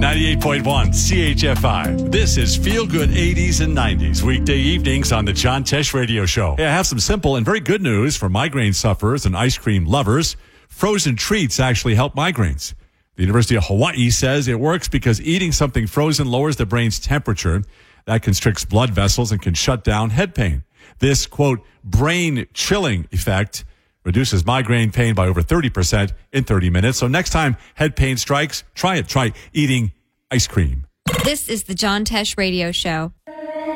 98.1 CHFI. This is Feel Good 80s and 90s, weekday evenings on the John Tesh Radio Show. Hey, I have some simple and very good news for migraine sufferers and ice cream lovers. Frozen treats actually help migraines. The University of Hawaii says it works because eating something frozen lowers the brain's temperature. That constricts blood vessels and can shut down head pain. This, quote, brain chilling effect reduces migraine pain by over 30% in 30 minutes. So next time head pain strikes, try it. Try eating ice cream. This is the John Tesh Radio Show.